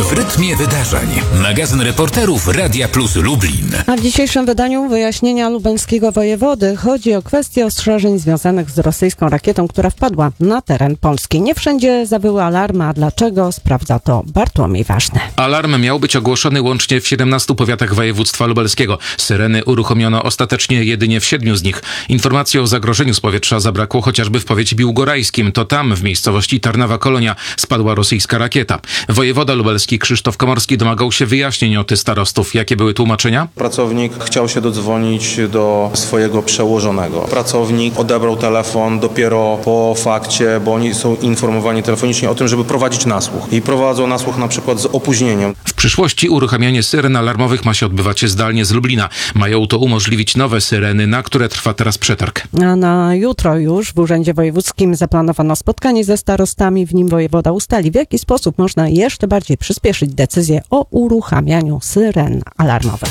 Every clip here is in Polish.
W rytmie wydarzeń. Magazyn reporterów Radia Plus Lublin. A w dzisiejszym wydaniu wyjaśnienia lubelskiego wojewody chodzi o kwestię ostrzeżeń związanych z rosyjską rakietą, która wpadła na teren Polski. Nie wszędzie zawyły alarmy, a dlaczego? Sprawdza to Bartłomiej Ważny. Alarm miał być ogłoszony łącznie w 17 powiatach województwa lubelskiego. Syreny uruchomiono ostatecznie jedynie w 7 z nich. Informacji o zagrożeniu z powietrza zabrakło chociażby w powiecie biłgorajskim. To tam, w miejscowości Tarnawa Kolonia, spadła rosyjska rakieta. Wojewoda lubelski Krzysztof Komorski domagał się wyjaśnień od starostów. Jakie były tłumaczenia? Pracownik chciał się dodzwonić do swojego przełożonego. Pracownik odebrał telefon dopiero po fakcie, bo oni są informowani telefonicznie o tym, żeby prowadzić nasłuch. I prowadzą nasłuch na przykład z opóźnieniem. W przyszłości uruchamianie syren alarmowych ma się odbywać zdalnie z Lublina. Mają to umożliwić nowe syreny, na które trwa teraz przetarg. A na jutro już w Urzędzie Wojewódzkim zaplanowano spotkanie ze starostami. W nim wojewoda ustali, w jaki sposób można jeszcze bardziej przyspieszyć decyzję o uruchamianiu syren alarmowych.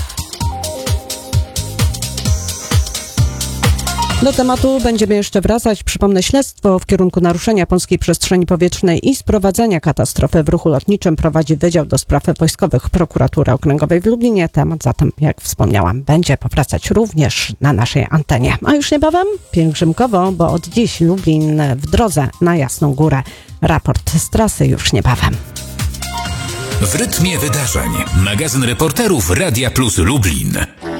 Do tematu będziemy jeszcze wracać. Przypomnę, śledztwo w kierunku naruszenia polskiej przestrzeni powietrznej i sprowadzenia katastrofy w ruchu lotniczym prowadzi Wydział do Spraw Wojskowych Prokuratury Okręgowej w Lublinie. Temat zatem, jak wspomniałam, będzie powracać również na naszej antenie. A już niebawem pielgrzymkowo, bo od dziś Lublin w drodze na Jasną Górę. Raport z trasy już niebawem. W rytmie wydarzeń. Magazyn reporterów Radia Plus Lublin.